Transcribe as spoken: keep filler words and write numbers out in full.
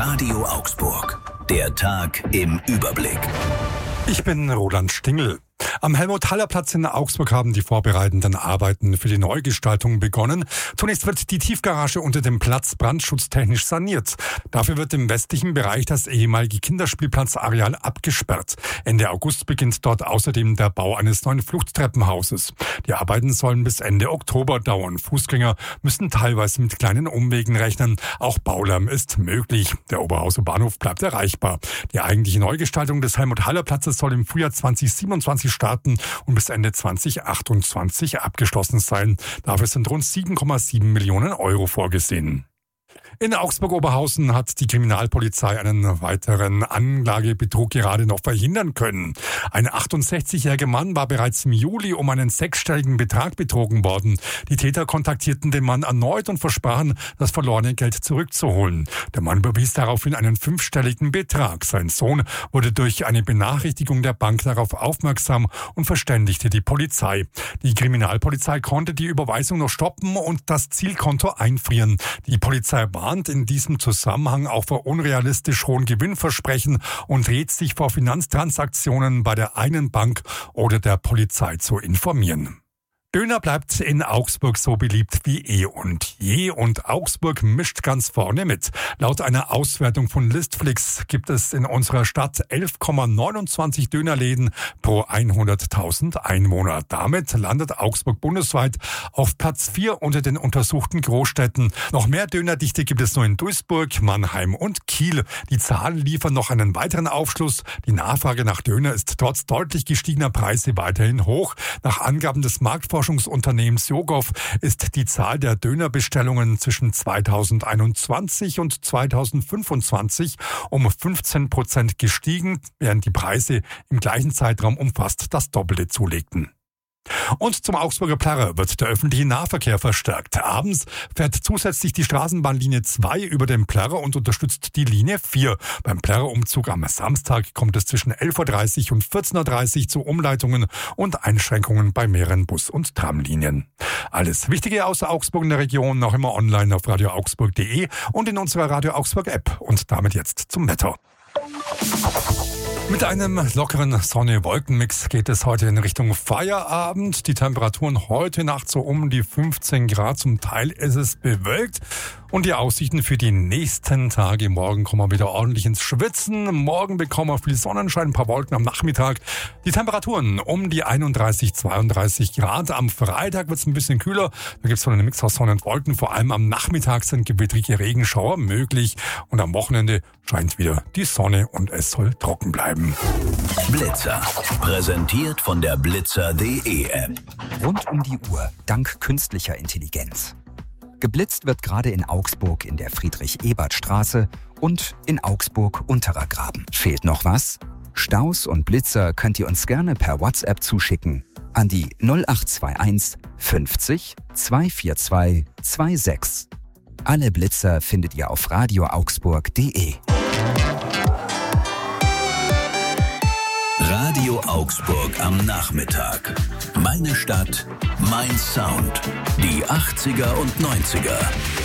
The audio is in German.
Radio Augsburg. Der Tag im Überblick. Ich bin Roland Stingel. Am Helmut-Haller-Platz in Augsburg haben die vorbereitenden Arbeiten für die Neugestaltung begonnen. Zunächst wird die Tiefgarage unter dem Platz brandschutztechnisch saniert. Dafür wird im westlichen Bereich das ehemalige Kinderspielplatzareal abgesperrt. Ende August beginnt dort außerdem der Bau eines neuen Fluchttreppenhauses. Die Arbeiten sollen bis Ende Oktober dauern. Fußgänger müssen teilweise mit kleinen Umwegen rechnen. Auch Baulärm ist möglich. Der Oberhauser Bahnhof bleibt erreichbar. Die eigentliche Neugestaltung des Helmut-Haller-Platzes soll im Frühjahr zweitausendsiebenundzwanzig starten und bis Ende zweitausendachtundzwanzig abgeschlossen sein. Dafür sind rund sieben Komma sieben Millionen Euro vorgesehen. In Augsburg-Oberhausen hat die Kriminalpolizei einen weiteren Anlagebetrug gerade noch verhindern können. Ein achtundsechzigjähriger Mann war bereits im Juli um einen sechsstelligen Betrag betrogen worden. Die Täter kontaktierten den Mann erneut und versprachen, das verlorene Geld zurückzuholen. Der Mann überwies daraufhin einen fünfstelligen Betrag. Sein Sohn wurde durch eine Benachrichtigung der Bank darauf aufmerksam und verständigte die Polizei. Die Kriminalpolizei konnte die Überweisung noch stoppen und das Zielkonto einfrieren. Die Polizei warnt in diesem Zusammenhang auch vor unrealistisch hohen Gewinnversprechen und rät sich vor Finanztransaktionen bei der einen Bank oder der Polizei zu informieren. Döner bleibt in Augsburg so beliebt wie eh und je und Augsburg mischt ganz vorne mit. Laut einer Auswertung von Listflix gibt es in unserer Stadt elf Komma neunundzwanzig Dönerläden pro hunderttausend Einwohner. Damit landet Augsburg bundesweit auf Platz vier unter den untersuchten Großstädten. Noch mehr Dönerdichte gibt es nur in Duisburg, Mannheim und Kiel. Die Zahlen liefern noch einen weiteren Aufschluss. Die Nachfrage nach Döner ist trotz deutlich gestiegener Preise weiterhin hoch. Nach Angaben des Marktforschungsunternehmens Yogow ist die Zahl der Dönerbestellungen zwischen zweitausendeinundzwanzig und zweitausendfünfundzwanzig um fünfzehn Prozent gestiegen, während die Preise im gleichen Zeitraum um fast das Doppelte zulegten. Und zum Augsburger Plärrer wird der öffentliche Nahverkehr verstärkt. Abends fährt zusätzlich die Straßenbahnlinie zwei über den Plärrer und unterstützt die Linie vier. Beim Plärrerumzug am Samstag kommt es zwischen elf Uhr dreißig und vierzehn Uhr dreißig zu Umleitungen und Einschränkungen bei mehreren Bus- und Tramlinien. Alles Wichtige aus Augsburg in der Region noch immer online auf radio augsburg punkt de und in unserer Radio Augsburg App. Und damit jetzt zum Wetter. Mit einem lockeren Sonne-Wolken-Mix geht es heute in Richtung Feierabend. Die Temperaturen heute Nacht so um die fünfzehn Grad. Zum Teil ist es bewölkt. Und die Aussichten für die nächsten Tage. Morgen kommen wir wieder ordentlich ins Schwitzen. Morgen bekommen wir viel Sonnenschein, ein paar Wolken am Nachmittag. Die Temperaturen um die einunddreißig, zweiunddreißig Grad. Am Freitag wird es ein bisschen kühler. Da gibt es so einen Mix aus Sonne und Wolken. Vor allem am Nachmittag sind gewittrige Regenschauer möglich. Und am Wochenende scheint wieder die Sonne und es soll trocken bleiben. Blitzer. Präsentiert von der blitzer punkt de App. Rund um die Uhr, dank künstlicher Intelligenz. Geblitzt wird gerade in Augsburg in der Friedrich-Ebert-Straße und in Augsburg-Unterer Graben. Fehlt noch was? Staus und Blitzer könnt ihr uns gerne per WhatsApp zuschicken an die null acht zwei eins fünfzig zweihundertvierundzwanzig sechsundzwanzig. Alle Blitzer findet ihr auf radio augsburg punkt de. Radio Augsburg am Nachmittag. Meine Stadt, mein Sound. Die achtziger und neunziger.